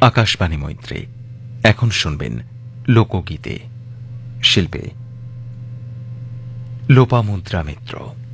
আকাশবাণী মৈত্রী। এখন শুনবেন লোকগীতে। শিল্পে লোপামুদ্রা মিত্র।